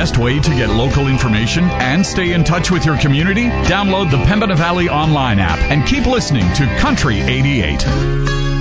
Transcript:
best way to get local information and stay in touch with your community? Download the Pembina Valley Online app and keep listening to Country 88.